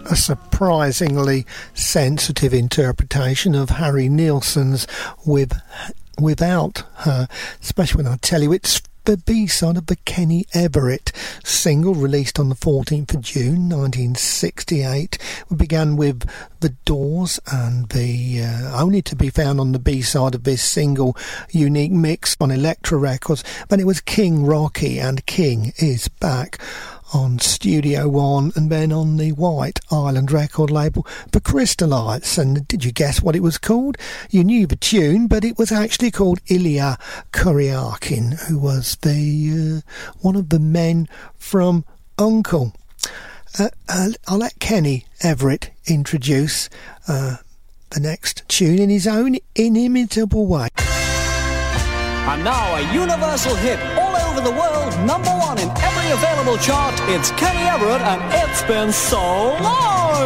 a surprisingly sensitive interpretation of Harry Nilsson's Without Her, especially when I tell you it's the B-side of the Kenny Everett single released on the 14th of June 1968. We began with The Doors and the only to be found on the B-side of this single unique mix on Elektra Records, but it was King Rocky and King Is Back on Studio One, and then on the White Island record label, The Crystallites. And did you guess what it was called? You knew the tune, but it was actually called Ilya Kuryakin, who was the one of the men from Uncle. I'll let Kenny Everett introduce the next tune in his own inimitable way. And now a universal hit all over the world, #1 in every available chart. It's Kenny Everett and It's Been So Long.